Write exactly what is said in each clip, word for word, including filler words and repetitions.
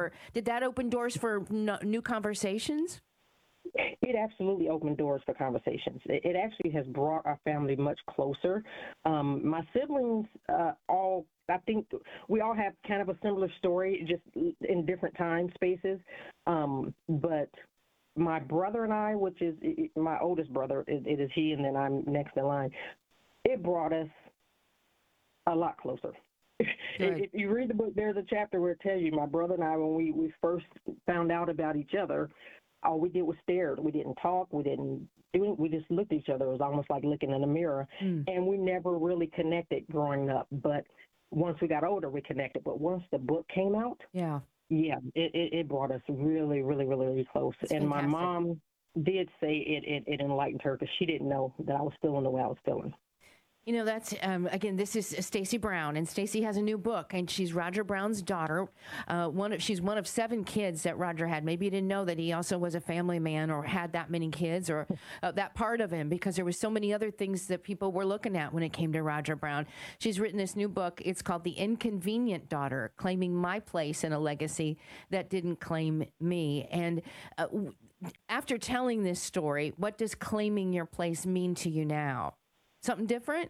or did that open doors for no, new conversations? It absolutely opened doors for conversations. It, it actually has brought our family much closer. Um, my siblings uh, all, I think we all have kind of a similar story, just in different time spaces. Um, but my brother and I, which is my oldest brother, it, it is he, and then I'm next in line, it brought us a lot closer. If you read the book, there's a chapter where it tells you my brother and I, when we, we first found out about each other, all we did was stare. We didn't talk. We didn't do it. We just looked at each other. It was almost like looking in a mirror. Mm. And we never really connected growing up. But once we got older, we connected. But once the book came out, yeah, yeah, it, it, it brought us really, really, really, really close. That's and fantastic. My mom did say it, it, it enlightened her because she didn't know that I was feeling the way I was feeling. You know, that's, um, again, this is Stacy Brown, and Stacy has a new book, and she's Roger Brown's daughter. Uh, one of, she's one of seven kids that Roger had. Maybe you didn't know that he also was a family man or had that many kids or uh, that part of him, because there was so many other things that people were looking at when it came to Roger Brown. She's written this new book. It's called The Inconvenient Daughter, Claiming My Place in a Legacy That Didn't Claim Me. And uh, after telling this story, what does claiming your place mean to you now? Something different?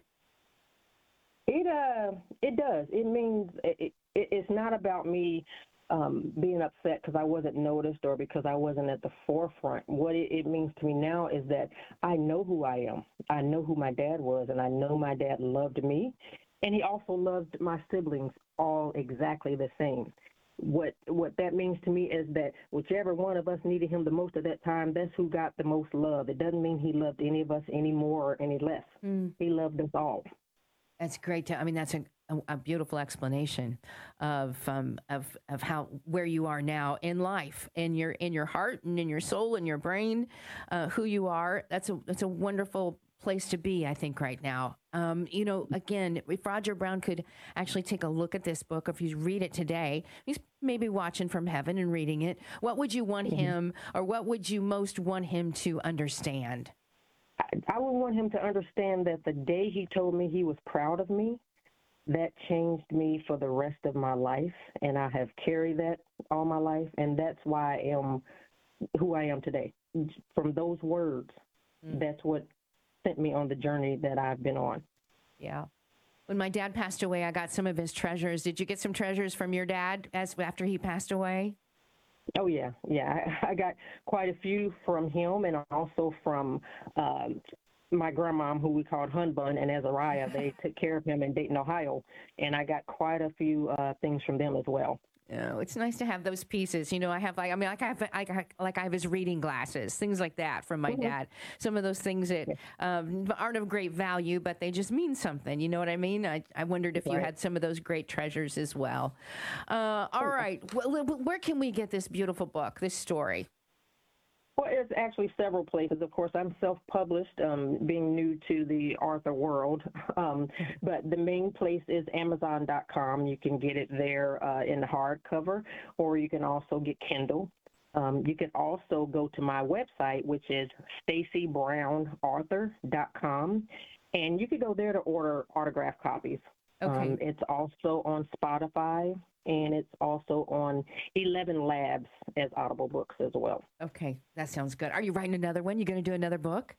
It uh, it does. It means it, it, it's not about me um, being upset because I wasn't noticed or because I wasn't at the forefront. What it, it means to me now is that I know who I am. I know who my dad was, and I know my dad loved me, and he also loved my siblings all exactly the same. What what that means to me is that whichever one of us needed him the most at that time, that's who got the most love. It doesn't mean he loved any of us any more or any less. Mm. He loved us all. That's great. To, I mean, that's a, a, a beautiful explanation of um, of of how where you are now in life, in your in your heart and in your soul and your brain, uh, who you are. That's a that's a wonderful place to be, I think, right now. Um, you know, again, if Roger Brown could actually take a look at this book, if you read it today, he's maybe watching from heaven and reading it, what would you want mm-hmm. him, or what would you most want him to understand? I, I would want him to understand that the day he told me he was proud of me, that changed me for the rest of my life, and I have carried that all my life, and that's why I am who I am today. From those words, mm. that's what sent me on the journey that I've been on. Yeah. When my dad passed away, I got some of his treasures. Did you get some treasures from your dad as after he passed away? Oh, yeah. Yeah. I, I got quite a few from him, and also from um, my grandmom, who we called Hun Bun and Azariah. They took care of him in Dayton, Ohio, and I got quite a few uh, things from them as well. Oh, it's nice to have those pieces. You know, I have like, I mean, like I have, I got, like I have his reading glasses, things like that from my mm-hmm. dad. Some of those things that um, aren't of great value, but they just mean something. You know what I mean? I, I wondered if right. you had some of those great treasures as well. Uh, all right. Well, where can we get this beautiful book, this story? Well, it's actually several places. Of course, I'm self-published, um, being new to the author world. Um, but the main place is Amazon dot com. You can get it there uh, in the hardcover, or you can also get Kindle. Um, you can also go to my website, which is Stacy Brown Author dot com, and you can go there to order autographed copies. Okay. Um, it's also on Spotify, and it's also on eleven Labs as Audible books as well. Okay, that sounds good. Are you writing another one? You going to do another book?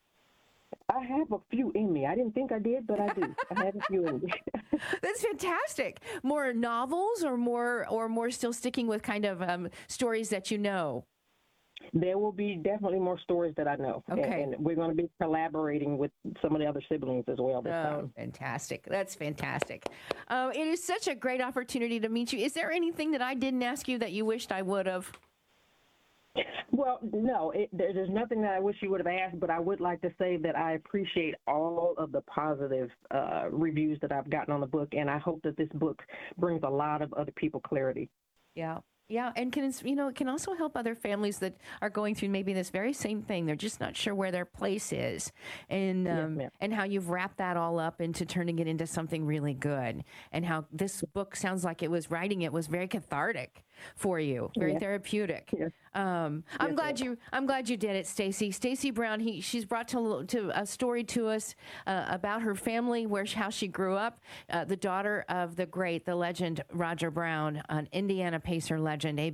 I have a few in me. I didn't think I did, but I do. I have a few in me. That's fantastic. More novels, or more, or more still sticking with kind of um, stories that you know? There will be definitely more stories that I know. Okay. And, and we're going to be collaborating with some of the other siblings as well this oh, time. Fantastic. That's fantastic. Uh, it is such a great opportunity to meet you. Is there anything that I didn't ask you that you wished I would have? Well, no, it, there, there's nothing that I wish you would have asked, but I would like to say that I appreciate all of the positive uh, reviews that I've gotten on the book, and I hope that this book brings a lot of other people clarity. Yeah. Yeah, and can you know it can also help other families that are going through maybe this very same thing. They're just not sure where their place is, and um, yes, and how you've wrapped that all up into turning it into something really good, and how this book sounds like it was writing it was very cathartic for you, very yes. therapeutic. Yes. Um, I'm yes, glad yes. you I'm glad you did it, Stacy. Stacy Brown. He she's brought to to a story to us uh, about her family, where how she grew up, uh, the daughter of the great, the legend Roger Brown, an Indiana Pacer legend.